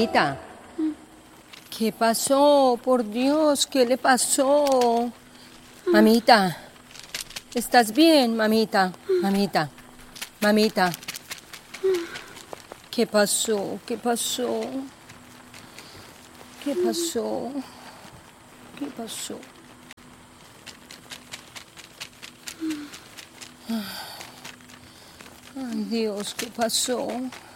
Mamita. ¿Qué pasó? Por Dios, ¿qué le pasó? Mamita. ¿Estás bien, mamita? Mamita. Mamita. ¿Qué pasó? ¿Qué pasó? ¿Qué pasó? ¿Qué pasó? Ay, Dios, ¿qué pasó?